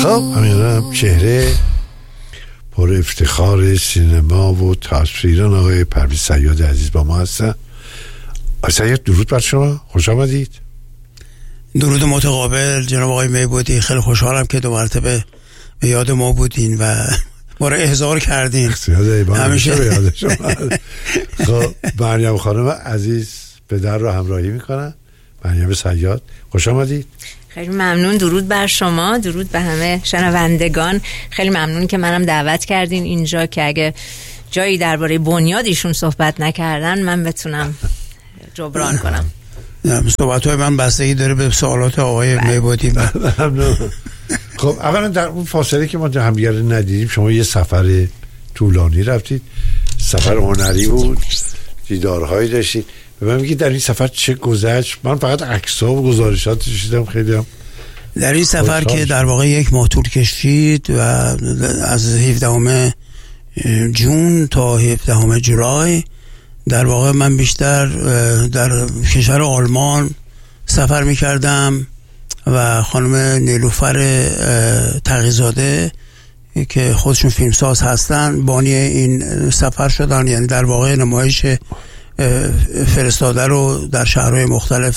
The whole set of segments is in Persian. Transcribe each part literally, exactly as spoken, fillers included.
خب همینم چهره پر افتخار سینما و تصویران آقای پرویز صیاد عزیز با ما هستن. آقای صیاد درود بر شما، خوش آمدید. درود متقابل جناب آقای میبودی، خیلی خوشحالم که دو مرتبه به یاد ما بودین و ما رو احضار کردین. همیشه به یاد شما. خب مریم خانم عزیز پدر رو همراهی میکنن. مریم صیاد خوش آمدید. خیلی ممنون، درود بر شما، درود به همه شنوندگان. خیلی ممنون که منم دعوت کردین اینجا که اگه جایی درباره بنیاد ایشون صحبت نکردن من بتونم جبران کنم. صحبت‌های من بستگی داره به سوالات آقای میبودی. خب اولا در اون فاصله که ما همدیگه رو ندیدیم شما یه سفر طولانی رفتید، سفر هنری بود، دیدارهایی داشتید. به من میگید در این سفر چه گذشت؟ من فقط عکس‌ها و گزارشات دیدم. خیلی هم در این سفر که در واقع یک ماه طول کشید و از هفدهم جون تا هفدهم جولای در واقع من بیشتر در کشور آلمان سفر میکردم و خانم نیلوفر تقی‌زاده که خودشون فیلمساز هستن بانی این سفر شدن. یعنی در واقع نمایش فرستاده رو در شهرهای مختلف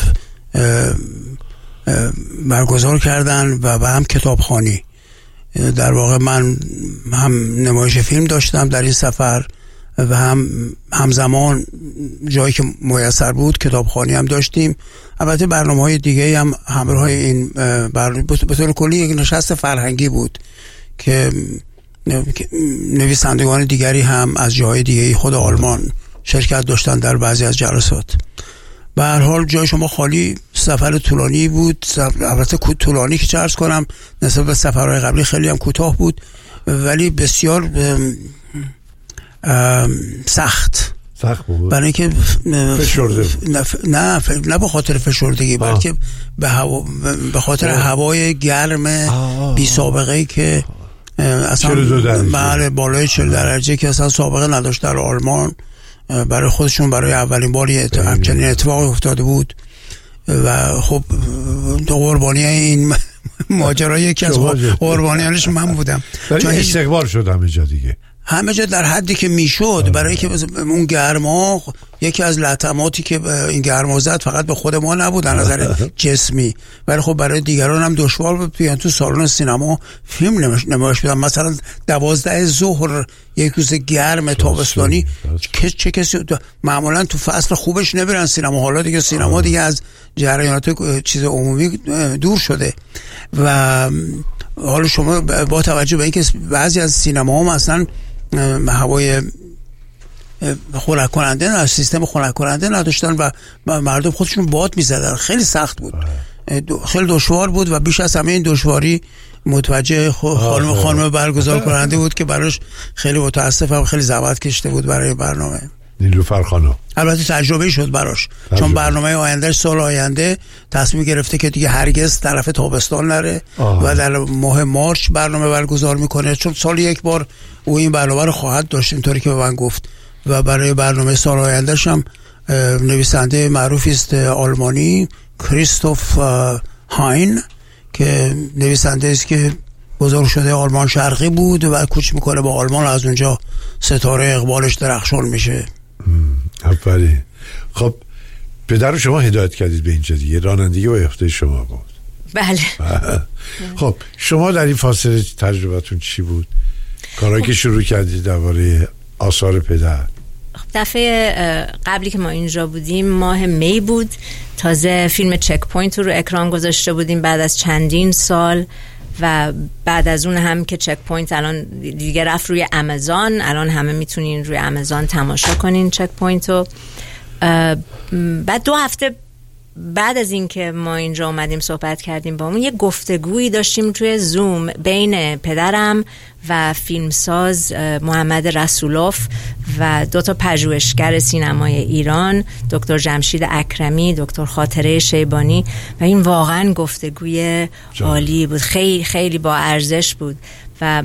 برگزار کردن و به هم کتابخوانی. در واقع من هم نمایش فیلم داشتم در این سفر و هم همزمان جایی که میسر بود کتابخوانی هم داشتیم. البته برنامه‌های دیگه هم همراه این برنامه به طور کلی یک نشست فرهنگی بود که نویسندگان دیگری هم از جاهای دیگه خود آلمان شرکت داشتن در بعضی از جلسات. به هر حال جای شما خالی، سفر طولانی بود. البته طولانی که چه عرض کنم نسبت به سفرهای قبلی خیلی هم کوتاه بود ولی بسیار سخت سخت بود برای اینکه فشرده نه نه نه به خاطر فشردگی بلکه به هوا به خاطر آه. هوای گرم بی سابقه ای که اصلا بله بالای چهل درجه که اصلا سابقه نداشت در آلمان برای خودشون. برای اولین بار همچنین اتفاقی افتاده بود و خب قربانی این ماجرا یکی از قربانیانش من بودم. چون استقبال شد همه جا دیگه، همه جا در حدی که میشد، برای که اون گرما یکی از لطماتی که این گرما زد فقط به خود ما نبود از نظر جسمی ولی خب برای دیگران هم دشوار بود بیان تو سالن سینما فیلم نمایش بدن. مثلا دوازده ظهر یک روز گرم تابستانی که چه کسی معمولا تو فصل خوبش نمیرن سینما، حالا دیگه سینما دیگه از جریانات چیز عمومی دور شده و حالا شما با توجه به اینکه بعضی از سینما هم اصلا هوای خنک کننده نه، سیستم خنک کننده نداشتن و مردم خودشون باد میزدن، خیلی سخت بود، خیلی دشوار بود و بیش از همه این دشواری متوجه خانم خانم برگزار کننده بود که براش خیلی متاسفم، خیلی زحمت کشیده بود برای برنامه. نیلوفر خانم البته تجربه شد براش تجربه. چون برنامه آینده سال آینده تصمیم گرفته که دیگه هرگز طرف تابستان نره آه. و در ماه مارچ برنامه برگزار میکنه، چون سال یک بار او این برنامه رو خواهد داشت اینطوری که به من گفت و برای برنامه سال آیندهش هم نویسنده معروفی است آلمانی کریستوف هاین که نویسنده است که بزرگ شده آلمان شرقی بود و کوچ میکنه با آلمان، از اونجا ستاره اقبالش درخشان میشه. آفرین. خب پدر شما هدایت کردید به اینجا دیگه، رانندگی و اختیار شما بود. بله. خب شما در این فاصله تجربتون چی بود؟ کارهایی که شروع کردید درباره آثار پدر. دفعه قبلی که ما اینجا بودیم ماه می بود، تازه فیلم چک پوینت رو اکران گذاشته بودیم بعد از چندین سال و بعد از اون هم که چک پوینت الان دیگه رفت روی آمازون، الان همه میتونین روی آمازون تماشا کنین چک پوینت رو. بعد دو هفته بعد از این که ما اینجا اومدیم صحبت کردیم با اون، یه گفتگویی داشتیم توی زوم بین پدرم و فیلمساز محمد رسولوف و دو تا پژوهشگر سینمای ایران، دکتر جمشید اکرمی، دکتر خاطره شیبانی، و این واقعا گفتگوی عالی بود، خیلی خیلی با ارزش بود و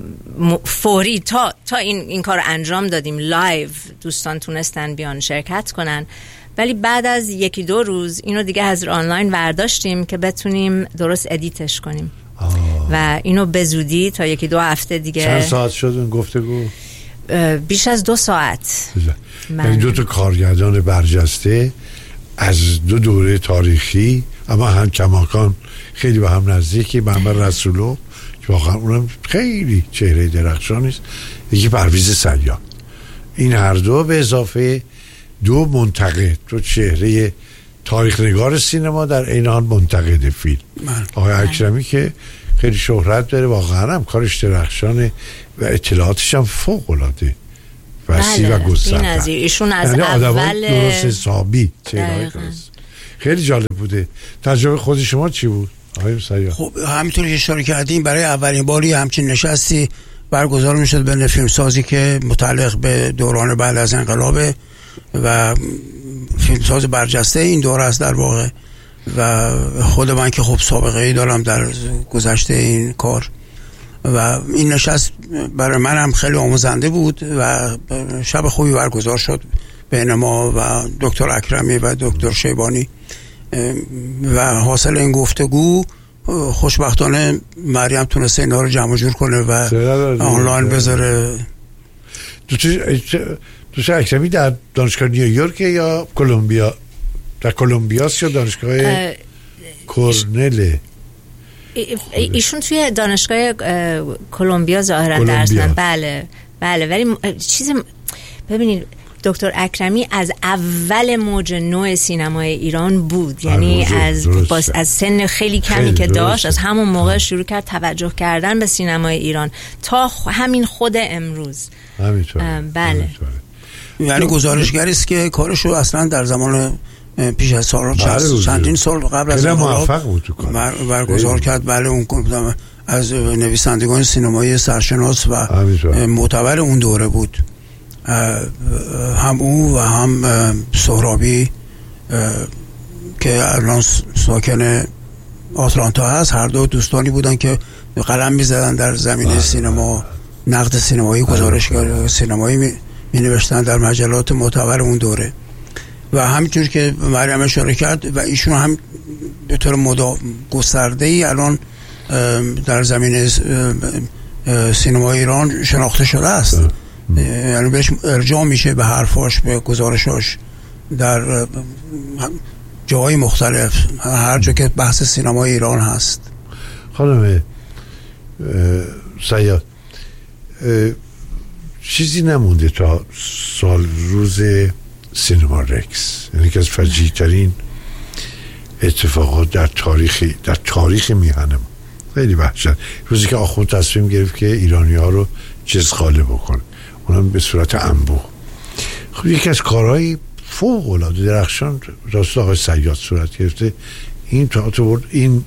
فوری تا تا این این کار انجام دادیم لایو دوستان تونستن بیان شرکت کنن، ولی بعد از یکی دو روز اینو دیگه از آنلاین برداشتیم که بتونیم درست ادیتش کنیم. و اینو به زودی تا یکی دو هفته دیگه. چند ساعت شد اون گفتگو؟ بیش از دو ساعت. یعنی دو تا کارگردان برجسته از دو دوره تاریخی، اما هم کماکان خیلی به هم نزدیکی. محمد رسولو که واقعا اونم خیلی چهره درخشانی است، یکی پرویز صیاد. این هر دو به اضافه دو منتقد، دو چهره تاریخ نگار سینما در عین حال منتقد فیلم. آقای اکرمی که خیلی شهرت داره، واقعا هم کارش درخشانه و اطلاعاتش هم فوق العاده وسیع و گسترده. ایشون از یعنی اول درست حسابی چهره خیلی جالب بوده. تجربه خود شما چی بود آقای صیاد؟ خب همینطور که اشاره کردیم برای اولین باری همچین نشستی برگزار میشد بین فیلمسازی که متعلق به دوران بعد از انقلاب و فیلمساز برجسته این دوره است در واقع، و خود من که خب سابقه ای دارم در گذشته این کار و این نشست برای من هم خیلی آموزنده بود و شب خوبی برگزار شد بین ما و دکتر اکرمی و دکتر شیبانی و حاصل این گفتگو خوشبختانه مریم تونسته اینا رو جمع جور کنه و آنلاین بذاره. دوست اکرمی در دانشگاه نیویورک یا کلمبیا؟ در کلمبیاست یا دانشگاه کرنل؟ ایشون توی دانشگاه کلمبیا ظاهرا درس میدن. بله بله، ولی چیز ببینید دکتر اکرمی از اول موج نو سینمای ایران بود، یعنی از باز از سن خیلی کمی خیلی که داشت از همون موقع شروع کرد توجه کردن به سینمای ایران تا همین خود امروز. همینطوره. بله. یعنی گزارشگری است که کارشو اصلا در زمان پیش از سال چندین سال قبل از موفق بود تو کار برگزار کرد. بله اون از نویسندگان سینمایی سرشناس و معتبر اون دوره بود، هم او و هم سهرابی که الان ساکن آتلانتا هست. هر دو دوستانی بودن که قلم می‌زدن در زمینه سینما، نقد سینمایی، گزارشگر سینمایی می نوشتن در مجلات معتبر اون دوره. و همینجور که مریم اشاره کرد و ایشون هم به طور مدام گسترده ای الان در زمینه سینما ایران شناخته شده است، یعنی بهش ارجاع میشه به حرفاش، به گزارشاش در جاهای مختلف، هر جا که بحث سینما ایران هست. خانم صیاد، چیزی نمونده تا سال روز سینما رکس، یعنی که از فجیع ترین اتفاقات در تاریخ در تاریخ میهنم، خیلی وحشت، روزی که آخوند تصمیم گرفت که ایرانی ها رو جزخاله بکنه، اونم به صورت انبوه. خب یکی از کارهای فوق العاده درخشان راست آقای صیاد صورت گرفته. این تئاتر برد این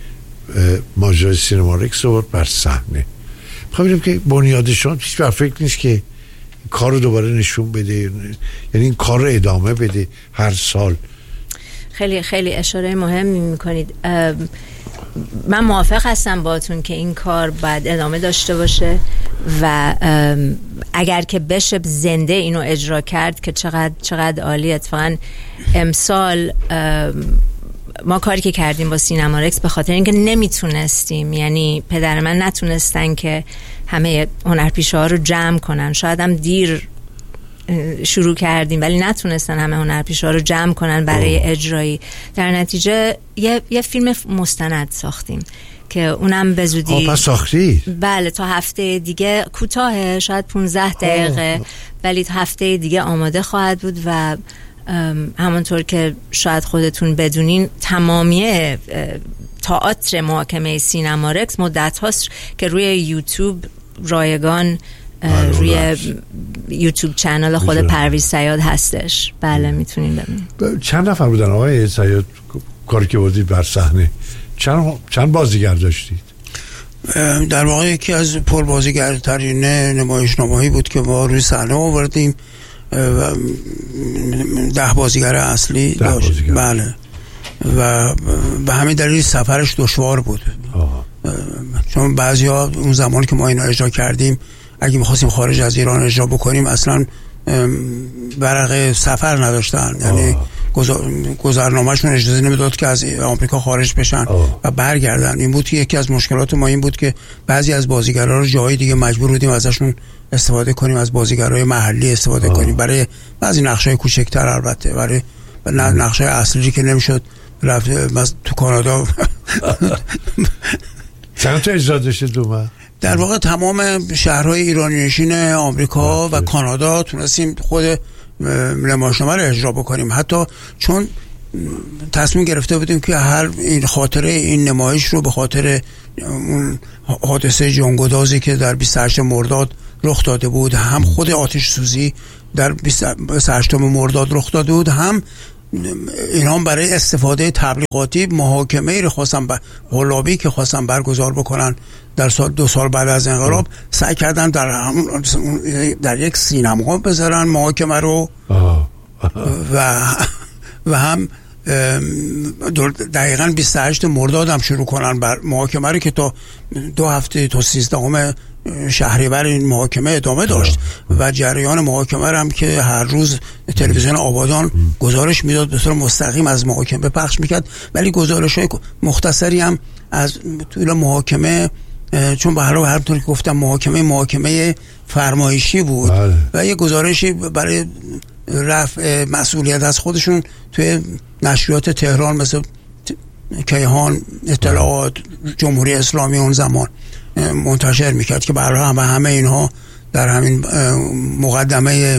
ماجرای سینما رکس رو برد بر صحنه. میخوام ببینم که بنیادشون هیچ بر فکر نیست که کار رو دوباره نشون بده، یعنی این کار رو ادامه بده هر سال. خیلی خیلی اشاره مهمی میکنید. من موافق هستم باهاتون که این کار باید ادامه داشته باشه و اگر که بشه زنده اینو اجرا کرد که چقدر چقدر عالی. اتفاقا امسال ما کاری که کردیم با سینما رکس به خاطر اینکه نمیتونستیم، یعنی پدر من نتونستن که همه هنرپیشه ها رو جمع کنن، شاید هم دیر شروع کردیم ولی نتونستن همه هنرپیشه ها رو جمع کنن برای اجرایی. در نتیجه یه, یه فیلم مستند ساختیم که اونم به زودی پس ساختی؟ بله، تا هفته دیگه، کوتاه شاید پونزده دقیقه، ولی تا هفته دیگه آماده خواهد بود و همونطور که شاید خودتون بدونین تمامی تئاتر محاکمه سینما رکس مدت هاست که روی یوتیوب رایگان، روی یوتیوب چنل خود پرویز صیاد هستش. بله میتونین ببینید. چند نفر بودن آقای صیاد کاری که بودید بر صحنه؟ چند چند بازیگر داشتید؟ در واقع یکی از پر بازیگرترین نمایشنامه‌ای بود که ما روی صحنه آوردیم و ده بازیگر اصلی ده داشت. بازیگر. بله، و به همین دلیل سفرش دشوار بود. آه. چون بعضیا اون زمانی که ما اینو اجرا کردیم اگه می‌خواستیم خارج از ایران اجرا بکنیم اصلا ورق سفر نداشتن، یعنی گذرنامه‌شون اجازه نمیداد که از آمریکا خارج بشن آه. و برگردن. این بود که یکی از مشکلات ما این بود که بعضی از بازیگرا رو جای دیگه مجبور بودیم ازشون استفاده کنیم، از بازیگرای محلی استفاده آه. کنیم برای بعضی نقشای کوچکتر، البته برای نقشای اصلی که نمیشد رفت. مثلا تو کانادا چند تا اجرا داشته دوما؟ در واقع تمام شهرهای ایرانی نشین آمریکا و کانادا تونستیم خود نمایشنامه رو اجرا بکنیم، حتی چون تصمیم گرفته بودیم که هر این خاطره این نمایش رو به خاطر اون حادثه جنگ‌گدازی که در بیست و هشتم مرداد رخ داده بود، هم خود آتش سوزی در بیست و هشتم مرداد رخ داده بود، هم اینا برای استفاده تبلیغاتی محاکمه‌ای رو خواستن قلابی که خواستن برگزار بکنن در سال دو سال بعد از انقلاب، سعی کردن در همون در یک سینما بذارن محاکمه رو و و هم دقیقاً بیست و هشتم مرداد هم شروع کنن بر محاکمه رو که تا دو هفته تا سیزدهم شهریور این محاکمه ادامه داشت و جریان محاکمه هم که هر روز تلویزیون آبادان گزارش میداد به صورت مستقیم از محاکمه پخش میکرد، ولی گزارش‌های مختصری هم از طول محاکمه، چون به هر حال همونطور که گفتم محاکمه محاکمه فرمایشی بود بله. و یه گزارشی برای رفع مسئولیت از خودشون توی نشریات تهران مثل کیهان، اطلاعات، جمهوری اسلامی اون زمان منتشر میکرد که برای همه همه اینها در همین مقدمه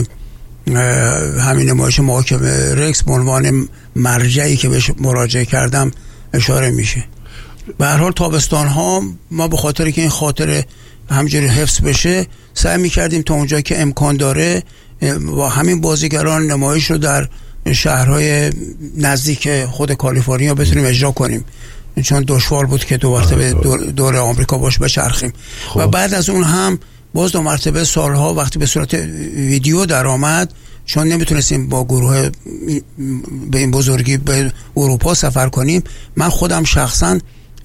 همین نمایش محاکمه رکس به عنوان مرجعی که بهش مراجعه کردم اشاره میشه. به هر حال تابستان ها ما به خاطر که این خاطره همجوری حفظ بشه سعی میکردیم تا اونجا که امکان داره با همین بازیگران نمایش رو در شهرهای نزدیک خود کالیفرنیا بتونیم اجرا کنیم، چون دشوار بود که دو مرتبه دور, دور آمریکا باش بچرخیم. و بعد از اون هم باز دو مرتبه سالها وقتی به صورت ویدیو در آمد، چون نمیتونستیم با گروه به این بزرگی به اروپا سفر کنیم، من خودم شخصا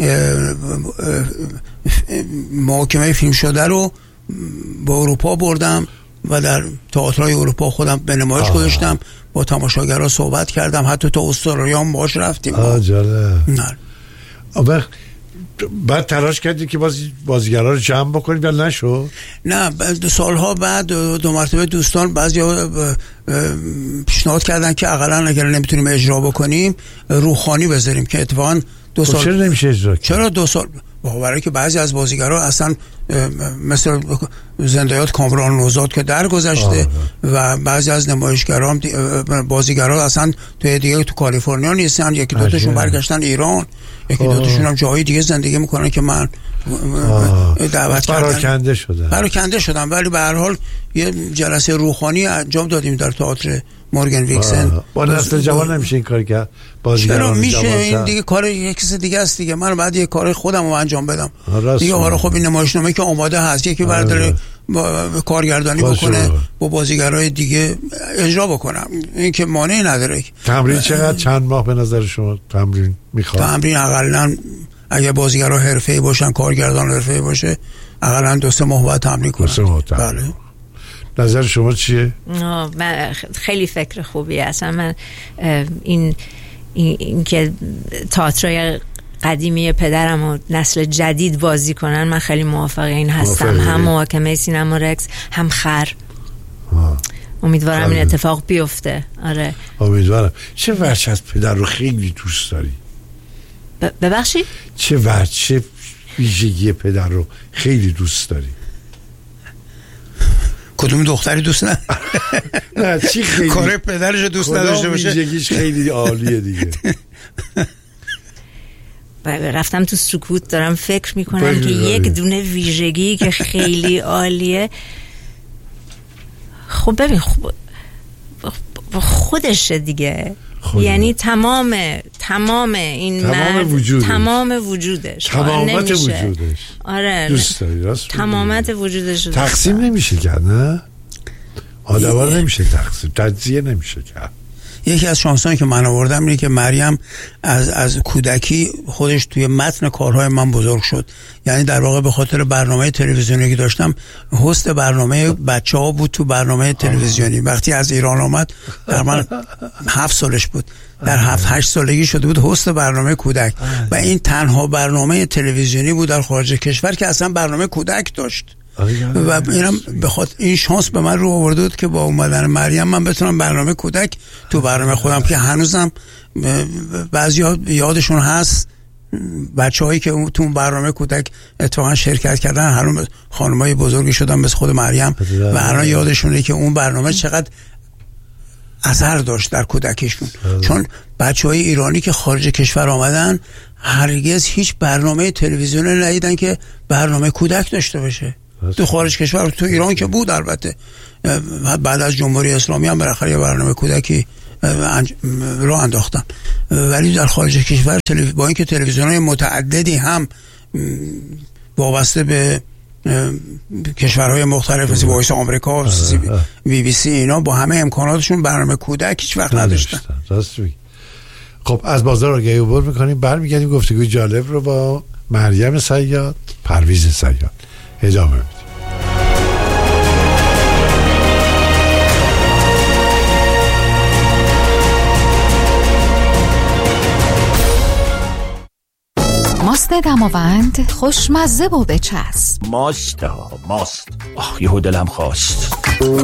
محاکمه فیلم شده رو با اروپا بردم و در تئاترهای اروپا خودم به نمایش گذاشتم، با تماشاگرها صحبت کردم، حتی تا استرالیا هم باهاش رفتیم. آه جالب. نه بعد تلاش کردید که باز بازیگرا رو جمع بکنید یا نشد؟ نه سالها بعد دو مرتبه دوستان بعضیا پیشنهاد کردن که اقلا اگر نمیتونیم اجرا بکنیم روحانی بذاریم، که اتفاقا دو سال چرا نمیشه اجرا کرد؟ چرا دو سال؟ برای که بعضی از بازیگرا اصلا مثل زندیات کامران نوزاد که درگذشته و بعضی از نمایشگران بازیگرا اصلا توی دیگه تو کالیفرنیا نیستن، یکی دو تاشون برگشتن ایران، یکی دو تاشون هم جای دیگه زندگی میکنن که من دعوت کردم پراکنده شدن پراکنده شدن ولی به هر حال یه جلسه روحانی انجام دادیم در تئاتر مورگان ویکسن. با نسل جوان نمیشه این کار کرد؟ بازیگران میشه، این دیگه کار یک کس دیگه است دیگه، من بعد یه کار خودم رو انجام بدم دیگه. آره خب این نمایشنامه که آماده هست، یکی برداره کارگردانی بکنه با بازیگرای دیگه اجرا بکنم، این که مانعی نداره. تمرین چقدر چند ماه به نظر شما تمرین میخواد؟ تمرین حداقل اگه بازیگرا حرفه‌ای باشن، کارگردان حرفه‌ای باشه، حداقل دو سه ماه بعد تمرین کنن. بله. نظر شما چیه؟ من خیلی فکر خوبی اصلا. من این این, این که تئاترای قدیمی پدرم و نسل جدید بازی کنن، من خیلی موافق این هستم. موافقه. هم محاکمه سینما رکس، هم خر. آه. امیدوارم این اتفاق بیفته. آره امیدوارم. چه وجه از پدر رو خیلی دوست داری؟ ب... ببخشید؟ چه وجه، چه ویژگی پدر رو خیلی دوست داری؟ کدوم دختری دوست نه؟ نه چی خیلی کار پدرش دوست نداشته باشه؟ ویژگیش خیلی عالیه دیگه. رفتم تو سکوت دارم فکر میکنم که یک دونه ویژگی که خیلی عالیه. خب ببین خب خودشه دیگه خود. یعنی تمام تمام این تمام مرد وجودش. تمام وجودش تمامت وجودش. آره دوست داری راست تمامت وجودش تقسیم نمیشه کرد، نه آدم ها نمیشه تقسیم، تجزیه نمیشه کرد. یکی از شانسانی که من آوردم اینه که مریم از از کودکی خودش توی متن کارهای من بزرگ شد. یعنی در واقع به خاطر برنامه تلویزیونی که داشتم، هست برنامه بچه‌ها بود تو برنامه تلویزیونی. وقتی از ایران آمد در من هفت سالش بود، در هفت هشت سالگی شده بود هست برنامه کودک و این تنها برنامه تلویزیونی بود در خارج کشور که اصلا برنامه کودک داشت. و اینم بخاطر این شانس به من رو آورده بود که با اومدن مریم من بتونم برنامه کودک تو برنامه خودم که هنوزم بعضیا یادشون هست، بچه‌هایی که تو اون برنامه کودک اتفاقا شرکت کردن هنوز خانمای بزرگی شدن مثل خود مریم و الان یادشونه که اون برنامه چقدر اثر داشت در کودکیشون. چون بچه‌های ایرانی که خارج کشور آمدن هرگز هیچ برنامه تلویزیونی ندیدن که برنامه کودک داشته باشه. تو خارج کشور، تو ایران که بود البته، بعد از جمهوری اسلامی هم بالاخره یه برنامه کودکی رو انداختن، ولی در خارج کشور با اینکه تلویزیون‌های متعددی هم وابسته به کشورهای مختلف مثل وایس آمریکا، بی بی سی، اینا با همه امکاناتشون برنامه کودک هیچ وقت نداشتن. خب از بازار آگهی عبور میکنیم، برمیگردیم گفتگوی جالب رو با مریم صیاد، پرویز صیاد ادامه میدیم. ماست دماوند خوشمزه و بچسب. ماست ها ماست. آخ یهو دلم خواست.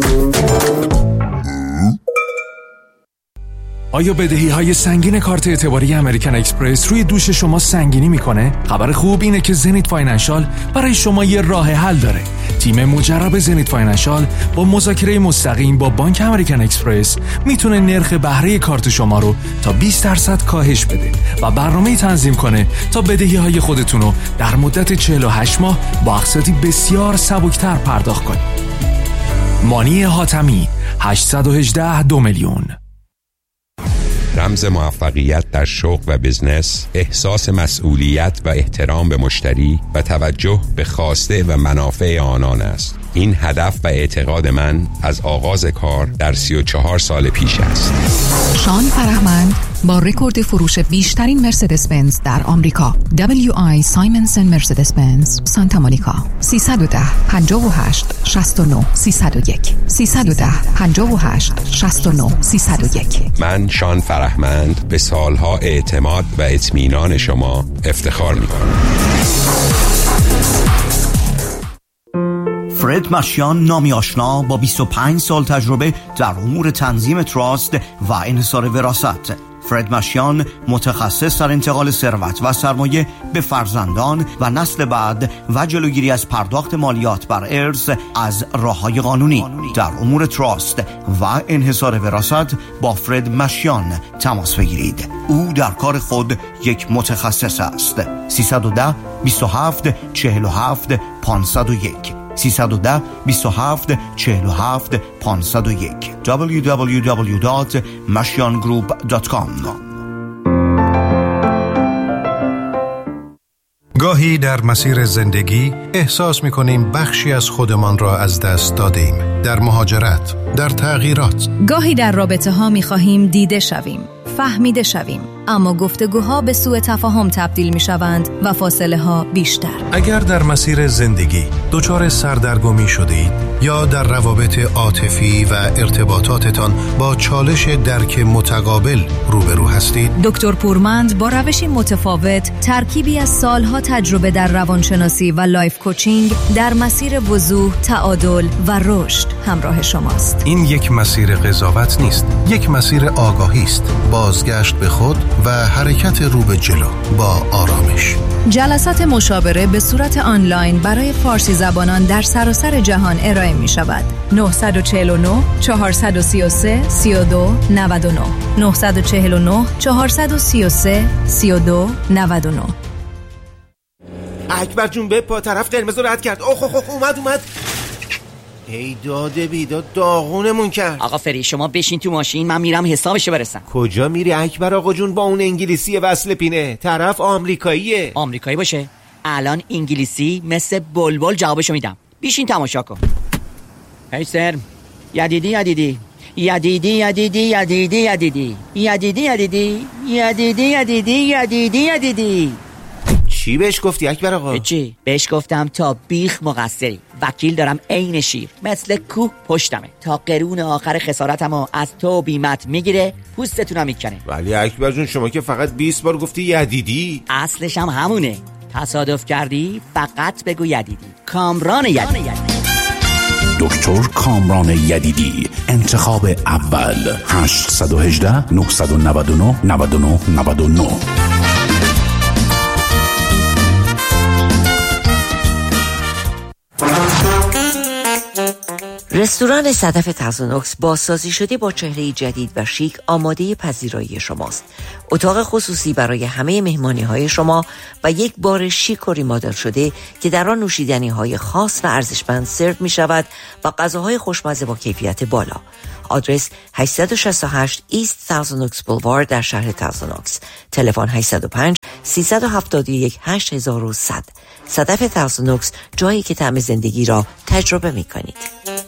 آیا بدهی های سنگین کارت اعتباری امریکن اکسپرس روی دوش شما سنگینی میکنه؟ خبر خوب اینه که زنیت فاینانشال برای شما یه راه حل داره. تیم مجرب زنیت فاینانشال با مذاکره مستقیم با بانک امریکن اکسپرس میتونه نرخ بهره کارت شما رو تا بیست درصد کاهش بده و برنامه‌ای تنظیم کنه تا بدهی های خودتون رو در مدت چهل و هشت ماه با اقساطی بسیار سبکتر پرداخت کنید. مانی حاتمی هشت یک هشت دو میلیون. رمز موفقیت در شغل و بزنس احساس مسئولیت و احترام به مشتری و توجه به خواسته و منافع آنان است. این هدف و اعتقاد من از آغاز کار در سی و چهار سال پیش است. شان فرهمند با رکورد فروش بیشترین مرسدس بنز در آمریکا، دبلیو آی سایمنسن مرسدس بنز سانتا مونیکا، سیصد و ده پنجاه و هشت شصت و نه سیصد و یک سیصد و ده پنجاه و هشت شصت و نه سیصد و یک. من شان فرهمند به سالها اعتماد و اطمینان شما افتخار می‌کنم. فرد مشیان، نامی آشنا با بیست و پنج سال تجربه در امور تنظیم تراست و انحصار وراثت. فرد مشیان متخصص در انتقال ثروت و سرمایه به فرزندان و نسل بعد و جلوگیری از پرداخت مالیات بر ارث از راه‌های قانونی. در امور تراست و انحصار وراثت با فرد مشیان تماس بگیرید. او در کار خود یک متخصص است. سیصد و ده بیست و هفت چهل و هفت پانصد و یک سیصد و ده بیست و هفت چهل و هفت پانصد و یک دبلیو دبلیو دبلیو دات مشیان گروپ دات کام. گاهی در مسیر زندگی احساس می‌کنیم بخشی از خودمان را از دست دادیم. در مهاجرت، در تغییرات. گاهی در رابطه ها می‌خواهیم دیده شویم، فهمیده شویم، اما گفتگوها به سوء تفاهم تبدیل می‌شوند و فاصله ها بیشتر. اگر در مسیر زندگی دچار سردرگمی شدید یا در روابط عاطفی و ارتباطاتتان با چالش درک متقابل روبرو هستید، دکتر پورمند با روشی متفاوت، ترکیبی از سالها تجربه در روانشناسی و لایف کوچینگ در مسیر وضوح، تعادل و رشد همراه شماست. این یک مسیر قضاوت نیست، یک مسیر آگاهی است، بازگشت به خود و حرکت رو به جلو با آرامش. جلسات مشاوره به صورت آنلاین برای فارسی زبانان در سراسر جهان ارائه می شود. نه چهار نه چهار سه سه سه دو نه نه نه چهار نه چهار سه سه سه دو نه نه. اکبر جون به پا طرف قرمز رو رد کرد. اوه اوه اوه اومد اومد. ای داده بیداد داغونمون کرد. آقا فری شما بشین تو ماشین، من میرم حسابشو برسم. کجا میری اکبر آقا جون با اون انگلیسی وصل پینه؟ طرف آمریکاییه. آمریکایی باشه الان انگلیسی مثل بلبل جوابشو میدم. بشین تماشا کن. هی سر یدیدی یدیدی یدیدی یدیدی یدیدی یدیدی یدیدی یدیدی یدیدی یدیدی یدیدی یدیدی. چی بهش گفتی اکبر آقا؟ چی؟ بهش گفتم تا بیخ مقصری، وکیل دارم عین شیر، مثل کوه پشتمه، تا قرون آخر خسارتمو از تو بیمت میگیره، پوستتونم میکنه. ولی اکبر جون شما که فقط بیست بار گفتی یدیدی. اصلش هم همونه. تصادف کردی فقط بگو یدیدی. کامران یدیدی. دکتر کامران یدیدی، انتخاب اول. هشت یک هشت نه نه نه نه نه نه نه. رستوران صدف تازونوکس بازسازی شده با چهره جدید و شیک آماده پذیرایی شماست. اتاق خصوصی برای همه مهمانی های شما و یک بار شیک و ریمادل شده که در آن نوشیدنی های خاص و ارزشمند سرو می شود و غذاهای خوشمزه با کیفیت بالا. آدرس هشت شش هشت ایست تازونوکس بولوارد در شهر تازونوکس. تلفن هشت صفر پنج سیصد و هفتاد و یک هشت هزار و صد. صدف تازونوکس، جایی که طعم زندگی را تجربه می کنید.